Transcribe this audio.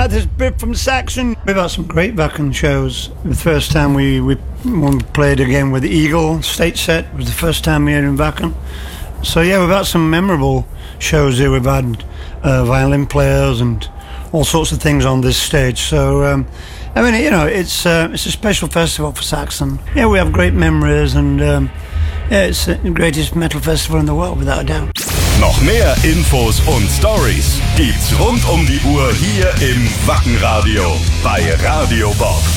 Hi, this is Biff from Saxon. We've had some great Wacken shows. The first time we played again with Eagle State Set was the first time here in Wacken. So yeah, we've had some memorable shows here. We've had violin players and all sorts of things on this stage. So I mean, you know, it's a special festival for Saxon. Yeah, we have great memories and yeah, it's the greatest metal festival in the world without a doubt. Noch mehr Infos und Stories gibt's rund um die Uhr hier im Wacken Radio bei Radio Bob.